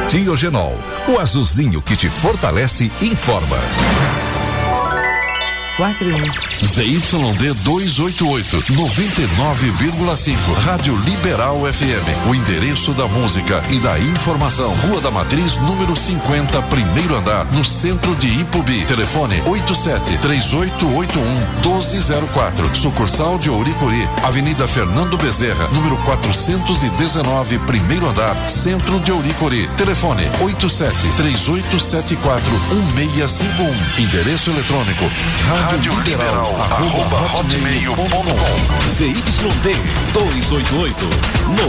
Diogenol, o azulzinho que te fortalece e informa. 41. ZYD 288, 99,5. Rádio Liberal FM. O endereço da música e da informação. Rua da Matriz, número 50, primeiro andar, no centro de Ipubi. Telefone 87-3881-1204. Sucursal de Ouricuri. Avenida Fernando Bezerra, número 419, primeiro andar, centro de Ouricuri. Telefone 87-3874-1651. Endereço eletrônico Rádio Liberal, @hotmail.com. ZYD 288,